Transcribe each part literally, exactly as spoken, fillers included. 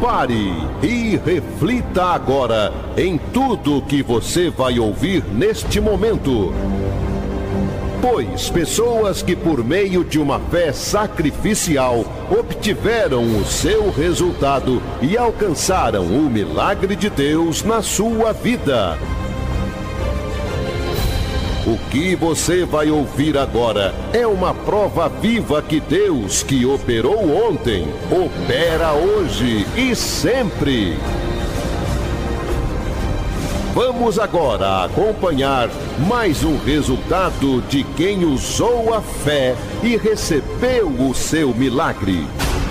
Pare e reflita agora em tudo que você vai ouvir neste momento. Pois pessoas que por meio de uma fé sacrificial obtiveram o seu resultado e alcançaram o milagre de Deus na sua vida. O que você vai ouvir agora é uma prova viva que Deus, que operou ontem, opera hoje e sempre. Vamos agora acompanhar mais um resultado de quem usou a fé e recebeu o seu milagre.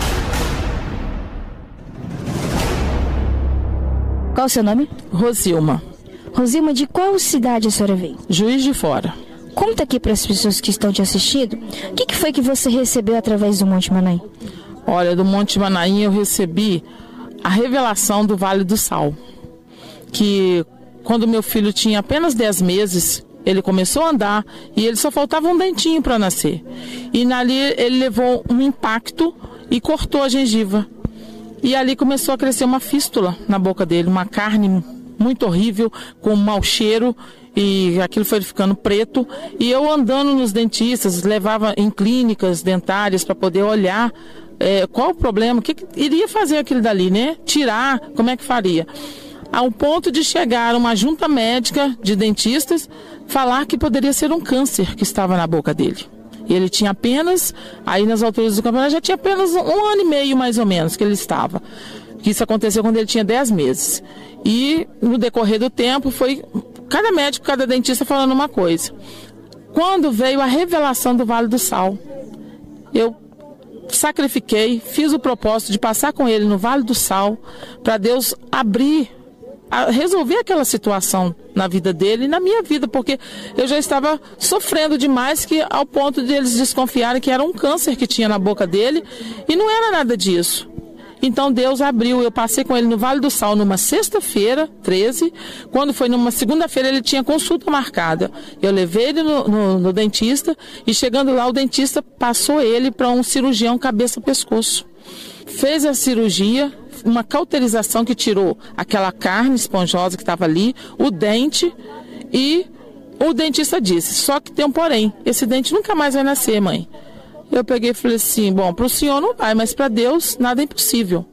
Qual o seu nome? Rosilma. Rosilma, de qual cidade a senhora veio? Juiz de Fora. Conta aqui para as pessoas que estão te assistindo, o que, que foi que você recebeu através do Monte Manaim? Olha, do Monte Manaim eu recebi a revelação do Vale do Sal. Que quando meu filho tinha apenas dez meses, ele começou a andar e ele só faltava um dentinho para nascer. E ali ele levou um impacto e cortou a gengiva. E ali começou a crescer uma fístula na boca dele, uma carne muito horrível, com mau cheiro, e aquilo foi ficando preto. E eu andando nos dentistas, levava em clínicas dentárias para poder olhar é, qual o problema, o que, que iria fazer aquilo dali, né? Tirar, como é que faria? Ao ponto de chegar uma junta médica de dentistas falar que poderia ser um câncer que estava na boca dele. E ele tinha apenas, aí nas alturas do campeonato, já tinha apenas um, um ano e meio mais ou menos que ele estava. Isso aconteceu quando ele tinha dez meses. E no decorrer do tempo foi cada médico, cada dentista falando uma coisa. Quando veio a revelação do Vale do Sal, eu sacrifiquei, fiz o propósito de passar com ele no Vale do Sal para Deus abrir, a resolver aquela situação na vida dele e na minha vida, porque eu já estava sofrendo demais, que ao ponto de eles desconfiarem que era um câncer que tinha na boca dele, e não era nada disso. Então Deus abriu, eu passei com ele no Vale do Sal numa sexta-feira, treze, quando foi numa segunda-feira ele tinha consulta marcada. Eu levei ele no, no, no dentista e chegando lá o dentista passou ele para um cirurgião cabeça-pescoço. Fez a cirurgia, uma cauterização que tirou aquela carne esponjosa que estava ali, o dente, e o dentista disse, só que tem um porém, esse dente nunca mais vai nascer, mãe. Eu peguei e falei assim, bom, para o senhor não vai, mas para Deus nada é impossível.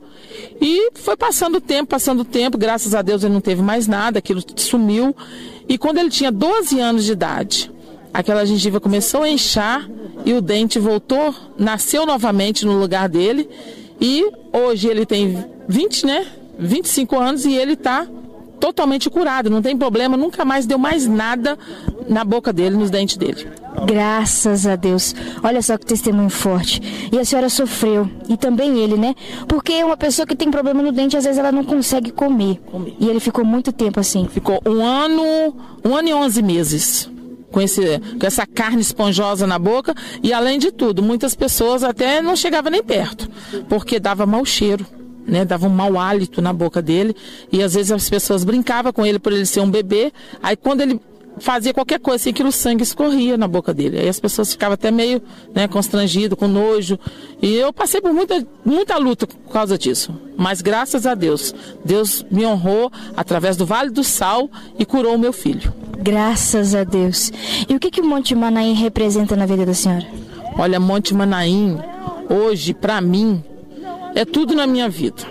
E foi passando o tempo, passando o tempo, graças a Deus ele não teve mais nada, aquilo sumiu. E quando ele tinha doze anos de idade, aquela gengiva começou a inchar e o dente voltou, nasceu novamente no lugar dele. E hoje ele tem vinte, né, vinte e cinco anos e ele está totalmente curado, não tem problema, nunca mais deu mais nada na boca dele, nos dentes dele. Graças a Deus. Olha só que testemunho forte. E a senhora sofreu, e também ele, né? Porque uma pessoa que tem problema no dente, às vezes ela não consegue comer. comer. E ele ficou muito tempo assim. Ficou um ano, um ano e onze meses. Com, esse, com essa carne esponjosa na boca. E além de tudo, muitas pessoas até não chegavam nem perto, porque dava mau cheiro, né? Dava um mau hálito na boca dele. E às vezes as pessoas brincavam com ele por ele ser um bebê. Aí quando ele fazia qualquer coisa assim, que o sangue escorria na boca dele. Aí as pessoas ficavam até meio, né, constrangidas, com nojo. E eu passei por muita, muita luta por causa disso. Mas graças a Deus, Deus me honrou através do Vale do Sal e curou o meu filho. Graças a Deus. E o que, que o Monte Manaim representa na vida da senhora? Olha, Monte Manaim, hoje, para mim, é tudo na minha vida.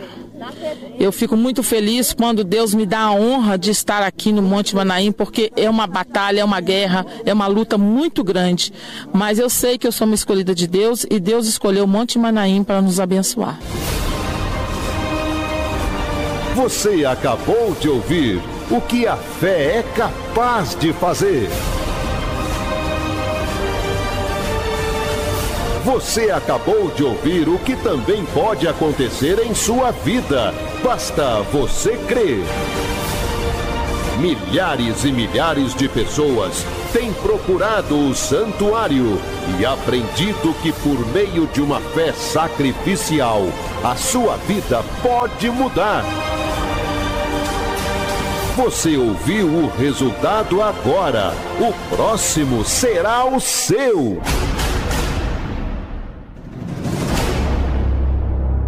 Eu fico muito feliz quando Deus me dá a honra de estar aqui no Monte Manaim, porque é uma batalha, é uma guerra, é uma luta muito grande. Mas eu sei que eu sou uma escolhida de Deus e Deus escolheu o Monte Manaim para nos abençoar. Você acabou de ouvir o que a fé é capaz de fazer. Você acabou de ouvir o que também pode acontecer em sua vida. Basta você crer. Milhares e milhares de pessoas têm procurado o santuário e aprendido que por meio de uma fé sacrificial, a sua vida pode mudar. Você ouviu o resultado agora. O próximo será o seu.